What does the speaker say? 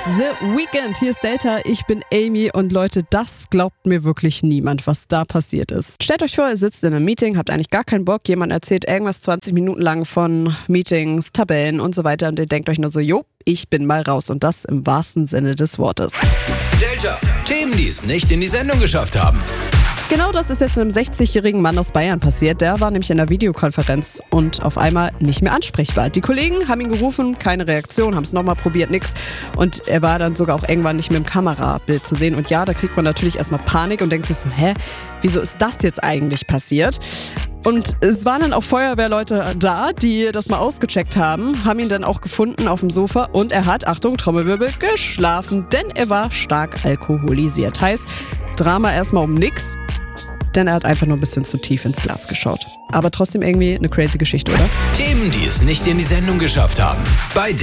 The Weeknd, hier ist Delta, ich bin Amy und Leute, das glaubt mir wirklich niemand, was da passiert ist. Stellt euch vor, ihr sitzt in einem Meeting, habt eigentlich gar keinen Bock, jemand erzählt irgendwas 20 Minuten lang von Meetings, Tabellen und so weiter und ihr denkt euch nur so, jo, ich bin mal raus und das im wahrsten Sinne des Wortes. Delta, Themen, die es nicht in die Sendung geschafft haben. Genau das ist jetzt einem 60-jährigen Mann aus Bayern passiert. Der war nämlich in einer Videokonferenz und auf einmal nicht mehr ansprechbar. Die Kollegen haben ihn gerufen, keine Reaktion, haben es nochmal probiert, nix. Und er war dann sogar auch irgendwann nicht mehr im Kamerabild zu sehen. Und ja, da kriegt man natürlich erstmal Panik und denkt sich so, wieso ist das jetzt eigentlich passiert? Und es waren dann auch Feuerwehrleute da, die das mal ausgecheckt haben ihn dann auch gefunden auf dem Sofa und er hat, Achtung, Trommelwirbel, geschlafen, denn er war stark alkoholisiert. Heißt, Drama erstmal um nix, denn er hat einfach nur ein bisschen zu tief ins Glas geschaut. Aber trotzdem irgendwie eine crazy Geschichte, oder? Themen, die es nicht in die Sendung geschafft haben. Bei